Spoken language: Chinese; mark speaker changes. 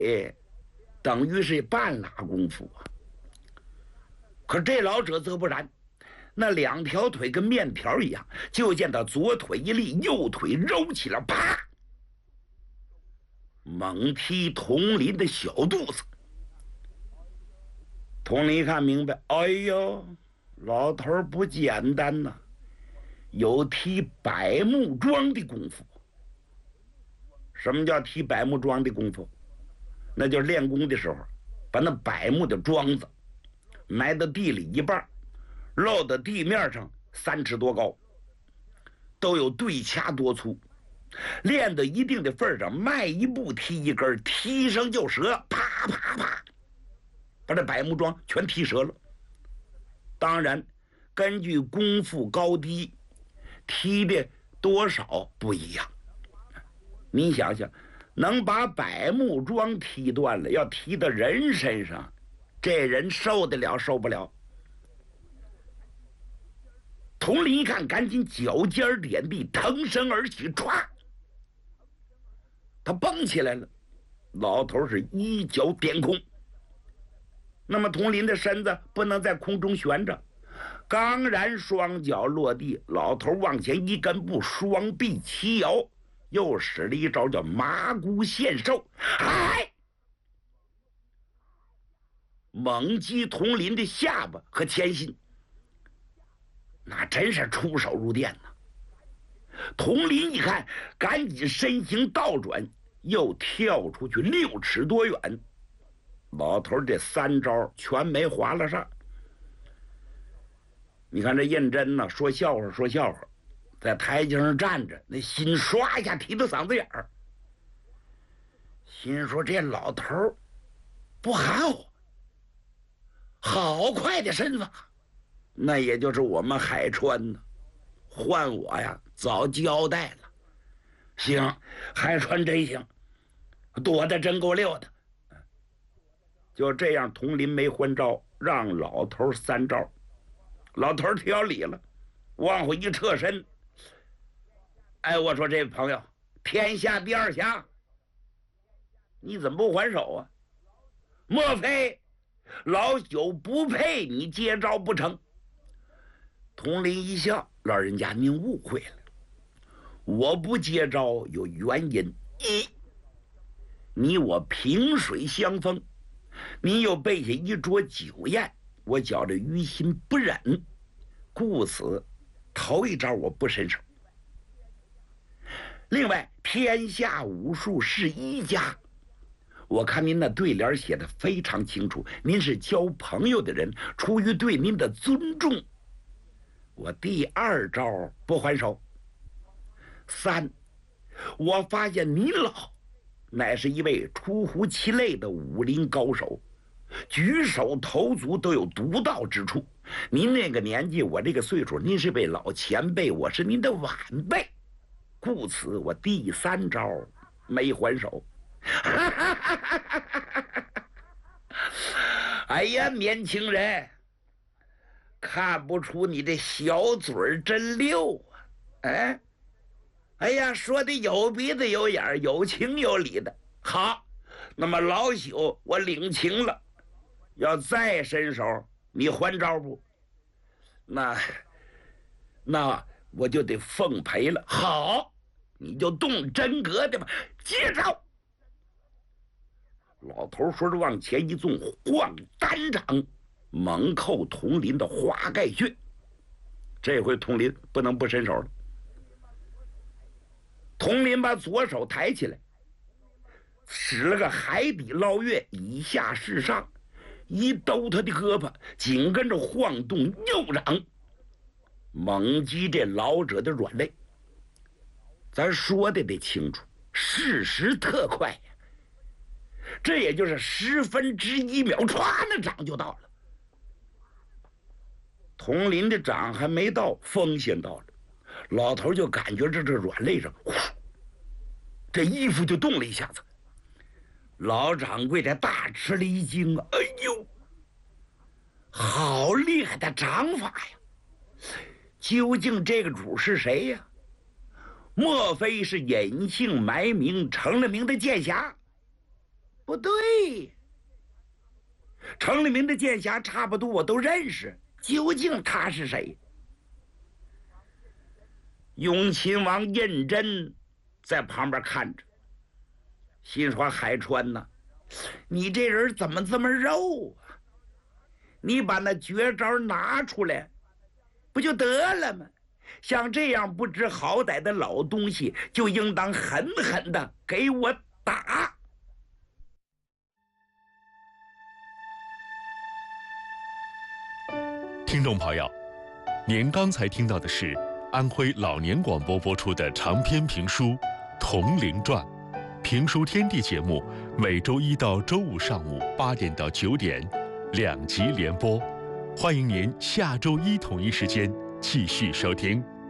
Speaker 1: 等于是半拉功夫啊。可这老者则不然，那两条腿跟面条一样，就见他左腿一立，右腿揉起了，啪，猛踢佟林的小肚子。佟林一看明白，哎呦，老头不简单呐，有踢百木桩的功夫。什么叫踢百木桩的功夫？那就是练功的时候，把那百木的桩子埋到地里一半，露到地面上3尺多高，都有对掐多粗。练到一定的份上，迈一步踢一根，踢上就折，啪啪啪，把这百木桩全踢折了。当然，根据功夫高低，踢的多少不一样。你想想，能把百木桩踢断了，要踢到人身上，这人受得了受不了？佟林一看，赶紧脚尖点地，腾身而起，唰，他蹦起来了。老头是一脚点空。那么佟林的身子不能在空中悬着，刚然双脚落地，老头往前一根步，双臂齐摇，又使了一招叫麻姑献寿，哎，猛击佟林的下巴和前心，那真是出手入电呐。佟林一看，赶紧身形倒转，又跳出去6尺多远。老头这3招全没划了上。你看这胤禛呢，说笑话，在台阶上站着，那心唰一下提到嗓子眼儿，心说这老头不喊我，好快的身法，那也就是我们海川呢，换我呀早交代了。行，海川真行，躲得真够溜的。就这样，佟林没还招，让老头3招。老头挑理了，往回一侧身，哎，我说这朋友，天下第2侠，你怎么不还手啊？莫非老朽不配你接招不成？佟林一笑，老人家您误会了，我不接招有原因。一，你我萍水相逢，你又备下一桌酒宴，我觉着于心不忍，故此头一招我不伸手。另外，天下武术是一家，我看您那对联写的非常清楚，您是交朋友的人，出于对您的尊重，我第2招不还手。3，我发现您老乃是一位出乎其类的武林高手，举手投足都有独到之处。您那个年纪，我这个岁数，您是位老前辈，我是您的晚辈，故此我第3招没还手。哎呀，年轻人，看不出你这小嘴儿真溜啊！哎呀，说的有鼻子有眼儿，有情有理的。好，那么老朽我领情了，要再伸手，你还招不？那我就得奉陪了。好，你就动真格的吧，接招！老头说着往前一纵，晃单掌，猛扣佟林的华盖穴。这回佟林不能不伸手了。佟林把左手抬起来，使了个海底捞月，以下视上，一兜他的胳膊，紧跟着晃动右掌，猛击这老者的软肋。咱说的得清楚，事实特快呀，这也就是1/10秒，歘，那掌就到了。佟林的掌还没到，风先到了，老头就感觉这软肋上，呼，这衣服就动了一下子。老掌柜的大吃了一惊啊！哎呦，好厉害的掌法呀！究竟这个主是谁呀？莫非是隐姓埋名成了名的剑侠？ 不对，城里面的剑侠差不多我都认识，究竟他是谁？永亲王胤禛在旁边看着，心说：“海川呐，你这人怎么这么肉啊？你把那绝招拿出来，不就得了吗？像这样不知好歹的老东西，就应当狠狠的给我打！”
Speaker 2: 听众朋友，您刚才听到的是安徽老年广播播出的长篇评书《铜陵传》，评书天地节目每周一到周五上午8点到9点2集连播，欢迎您下周一同一时间继续收听。